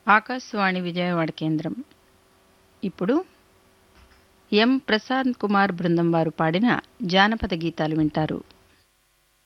ఆకాశవాణి విజయవాడ కేంద్రం. ఇప్పుడు ఎం ప్రశాంత్ కుమార్ బృందం వారు పాడిన జానపద గీతాలు వింటారు.